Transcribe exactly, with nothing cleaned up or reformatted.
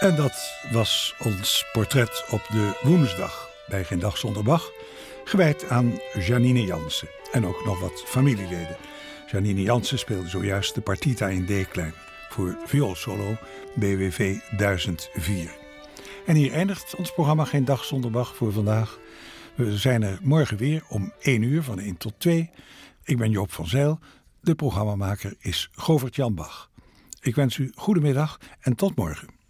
En dat was ons portret op de woensdag bij Geen Dag Zonder Bach, gewijd aan Janine Jansen en ook nog wat familieleden. Janine Jansen speelde zojuist de partita in D-klein voor vioolsolo B W V duizend vier. En hier eindigt ons programma Geen Dag Zonder Bach voor vandaag. We zijn er morgen weer om één uur van één tot twee. Ik ben Joop van Zijl. De programmamaker is Govert Jan Bach. Ik wens u goedemiddag en tot morgen.